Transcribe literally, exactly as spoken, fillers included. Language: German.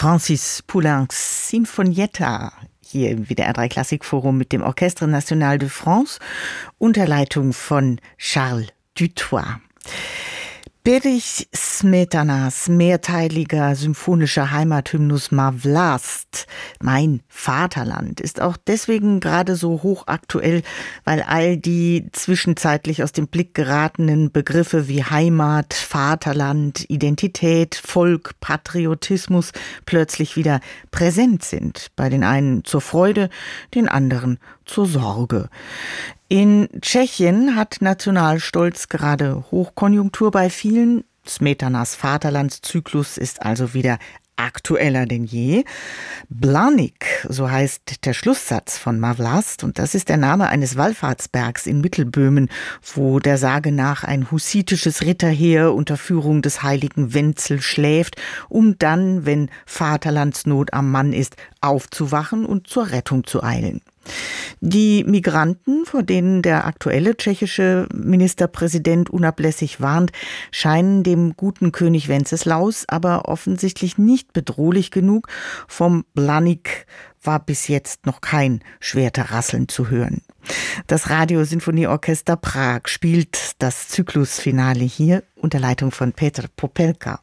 Francis Poulencs Sinfonietta hier im W D R drei Klassikforum mit dem Orchestre National de France unter Leitung von Charles Dutoit. Erich Smetanas mehrteiliger symphonischer Heimathymnus Ma Vlast, mein Vaterland, ist auch deswegen gerade so hochaktuell, weil all die zwischenzeitlich aus dem Blick geratenen Begriffe wie Heimat, Vaterland, Identität, Volk, Patriotismus plötzlich wieder präsent sind. Bei den einen zur Freude, den anderen zur Sorge. In Tschechien hat Nationalstolz gerade Hochkonjunktur bei vielen. Smetanas Vaterlandszyklus ist also wieder aktueller denn je. Blanik, so heißt der Schlusssatz von Ma Vlast, und das ist der Name eines Wallfahrtsbergs in Mittelböhmen, wo der Sage nach ein hussitisches Ritterheer unter Führung des heiligen Wenzel schläft, um dann, wenn Vaterlandsnot am Mann ist, aufzuwachen und zur Rettung zu eilen. Die Migranten, vor denen der aktuelle tschechische Ministerpräsident unablässig warnt, scheinen dem guten König Wenceslaus aber offensichtlich nicht bedrohlich genug. Vom Blanik war bis jetzt noch kein Schwerterrasseln zu hören. Das Radiosinfonieorchester Prag spielt das Zyklusfinale hier unter Leitung von Petr Popelka.